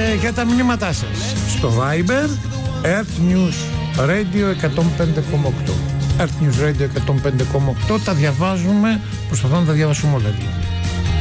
για τα μηνύματά σας στο Viber Earth News Radio 105,8. Earth News Radio 105,8. Τα διαβάζουμε, προσπαθούμε να τα διαβάσουμε όλα.